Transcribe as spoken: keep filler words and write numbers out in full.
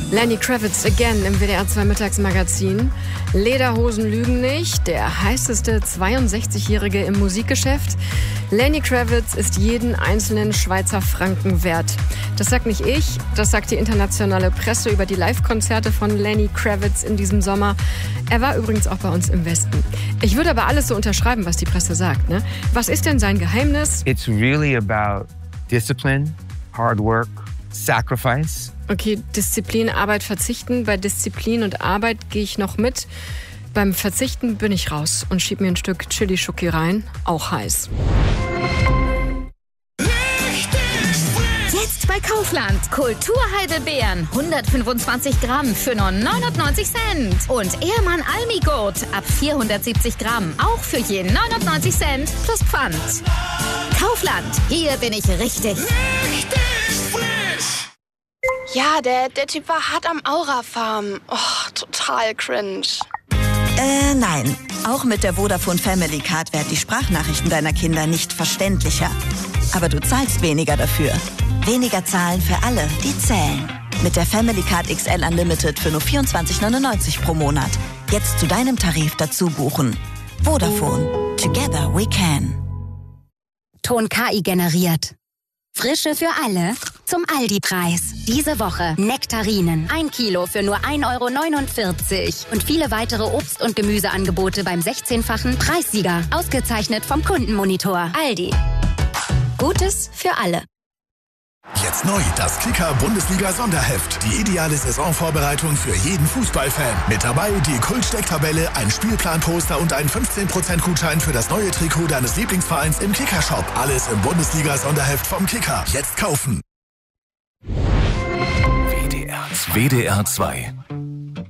Lenny Kravitz again im W D R zwei Mittagsmagazin. Lederhosen lügen nicht, der heißeste zweiundsechzigjährige im Musikgeschäft. Lenny Kravitz ist jeden einzelnen Schweizer Franken wert. Das sagt nicht ich, das sagt die internationale Presse über die Live-Konzerte von Lenny Kravitz in diesem Sommer. Er war übrigens auch bei uns im Westen. Ich würde aber alles so unterschreiben, was die Presse sagt. Ne? Was ist denn sein Geheimnis? It's really about discipline, hard work, sacrifice. Okay, Disziplin, Arbeit, Verzichten. Bei Disziplin und Arbeit gehe ich noch mit. Beim Verzichten bin ich raus und schieb mir ein Stück Chili-Schoki rein. Auch heiß. Jetzt bei Kaufland. Kulturheidelbeeren. hundertfünfundzwanzig Gramm für nur neunundneunzig Cent. Und Ehrmann Almigurt ab vierhundertsiebzig Gramm. Auch für je neunundneunzig Cent plus Pfand. Kaufland. Hier bin ich richtig. Richtig frisch. Ja, der, der Typ war hart am Aura-Farm. Oh, total cringe. Äh, nein. Auch mit der Vodafone Family Card werden die Sprachnachrichten deiner Kinder nicht verständlicher. Aber du zahlst weniger dafür. Weniger zahlen für alle, die zählen. Mit der Family Card X L Unlimited für nur vierundzwanzig neunundneunzig pro Monat. Jetzt zu deinem Tarif dazu buchen. Vodafone. Together we can. Ton K I generiert. Frische für alle zum Aldi-Preis. Diese Woche Nektarinen. Ein Kilo für nur ein Euro neunundvierzig. Und viele weitere Obst- und Gemüseangebote beim sechzehnfachen Preissieger. Ausgezeichnet vom Kundenmonitor. Aldi. Gutes für alle. Jetzt neu, das Kicker-Bundesliga-Sonderheft. Die ideale Saisonvorbereitung für jeden Fußballfan. Mit dabei die Kult-Stecktabelle, ein Spielplan-Poster und ein fünfzehn Prozent Gutschein für das neue Trikot deines Lieblingsvereins im Kicker-Shop. Alles im Bundesliga-Sonderheft vom Kicker. Jetzt kaufen. W D R zwei.